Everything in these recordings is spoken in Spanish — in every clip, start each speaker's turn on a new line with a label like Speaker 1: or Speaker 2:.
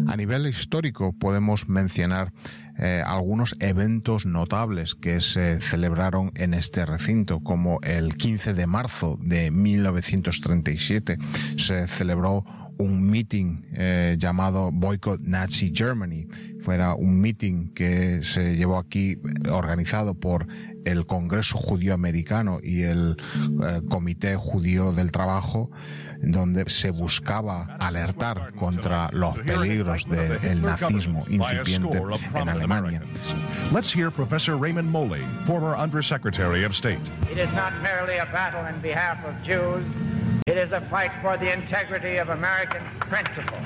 Speaker 1: A nivel histórico podemos mencionar algunos eventos notables que se celebraron en este recinto, como el 15 de marzo de 1937 se celebró un meeting llamado Boycott Nazi Germany. Fuera un meeting que se llevó aquí organizado por el Congreso Judío Americano y el Comité Judío del Trabajo, donde se buscaba alertar contra los peligros del nazismo incipiente en Alemania.
Speaker 2: Let's hear Professor Raymond Moley, former Undersecretary of State.
Speaker 3: It is not merely a battle in behalf of Jews. It is a fight for the integrity of American principle.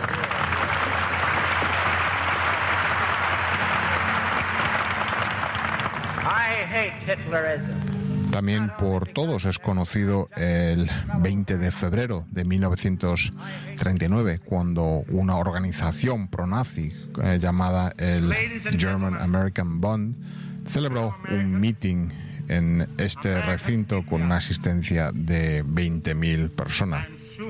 Speaker 3: I hate Hitlerism.
Speaker 1: También por todos es conocido el 20 de febrero de 1939, cuando una organización pronazi llamada el German American Bund celebró un meeting en este recinto con una asistencia de 20.000 personas.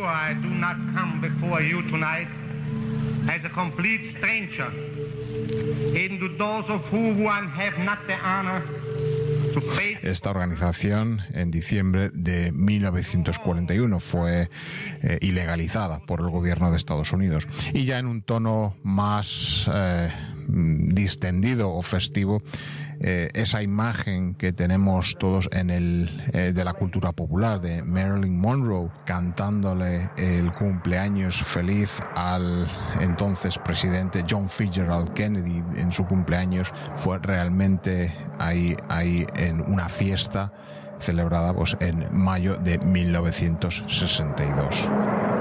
Speaker 1: Esta organización en diciembre de 1941 fue ilegalizada por el gobierno de Estados Unidos. Y ya en un tono más distendido o festivo, esa imagen que tenemos todos en de la cultura popular de Marilyn Monroe cantándole el cumpleaños feliz al entonces presidente John Fitzgerald Kennedy en su cumpleaños, fue realmente ahí en una fiesta celebrada pues en mayo de 1962.